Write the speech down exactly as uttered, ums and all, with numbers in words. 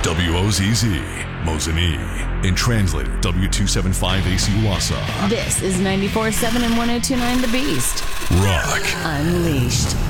W O Z Z, Mosinee. And translator, W two seventy-five A C Wassa. This is ninety-four point seven and one oh two point nine The Beast. Rock Unleashed.